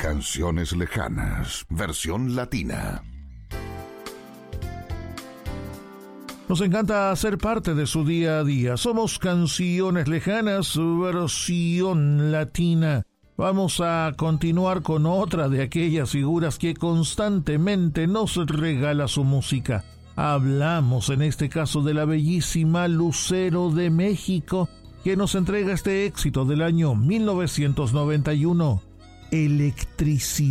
Canciones lejanas, versión latina. Nos encanta ser parte de su día a día. Somos Canciones Lejanas, versión latina. Vamos a continuar con otra de aquellas figuras que constantemente nos regala su música. Hablamos en este caso de la bellísima Lucero de México, que nos entrega este éxito del año 1991, Electricidad.